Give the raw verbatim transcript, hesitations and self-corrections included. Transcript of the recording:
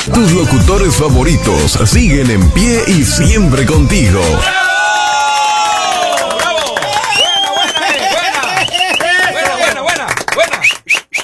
Tus locutores favoritos siguen en pie y siempre contigo.